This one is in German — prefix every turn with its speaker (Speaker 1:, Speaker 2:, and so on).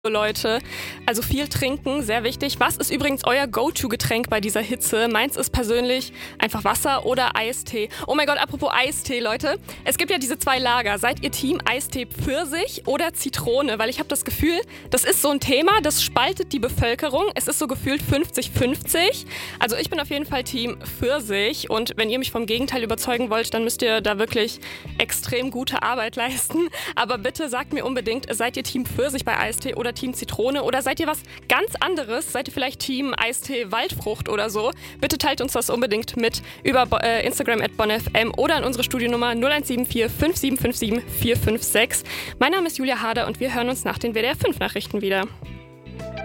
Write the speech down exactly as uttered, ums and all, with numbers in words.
Speaker 1: Leute, also viel trinken, sehr wichtig. Was ist übrigens euer Go-To-Getränk bei dieser Hitze? Meins ist persönlich einfach Wasser oder Eistee. Oh mein Gott, apropos Eistee, Leute. Es gibt ja diese zwei Lager. Seid ihr Team Eistee Pfirsich oder Zitrone? Weil ich habe das Gefühl, das ist so ein Thema, das spaltet die Bevölkerung. Es ist so gefühlt fünfzig fünfzig. Also ich bin auf jeden Fall Team Pfirsich. Und wenn ihr mich vom Gegenteil überzeugen wollt, dann müsst ihr da wirklich extrem gute Arbeit leisten. Aber bitte sagt mir unbedingt, seid ihr Team Pfirsich bei Eistee oder Team Zitrone oder seid ihr was ganz anderes? Seid ihr vielleicht Team Eistee Waldfrucht oder so? Bitte teilt uns das unbedingt mit über äh, Instagram at bonfm oder an unsere Studionummer null eins sieben vier fünf sieben fünf sieben vier fünf sechs. Mein Name ist Julia Harder und wir hören uns nach den W D R fünf Nachrichten wieder.